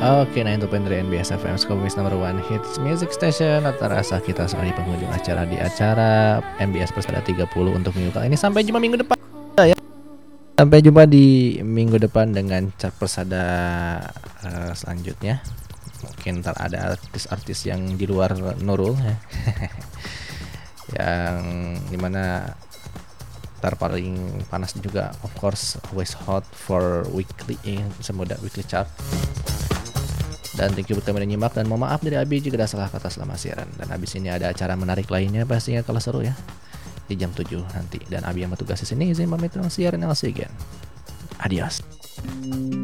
Oke, 9 to 10 NBS FM Skobis number one hits music station. Terasa kita sudah di penghujung acara di acara MBS Persada 30 untuk minggu kali ini. Sampai jumpa minggu depan ya. Sampai jumpa di minggu depan dengan chart Persada selanjutnya. Mungkin ntar ada artis-artis yang di luar Nurul ya. Yang dimana ntar paling panas juga, of course always hot for weekly semudah weekly chart. Dan thank you buat kalian yang nyimak, dan mohon maaf dari Abi jika ada salah kata selama siaran. Dan abis ini ada acara menarik lainnya pastinya kalau seru ya di jam 7 nanti. Dan Abi yang bertugas di sini izin pamit dengan siaran. I'll see you again. Adios.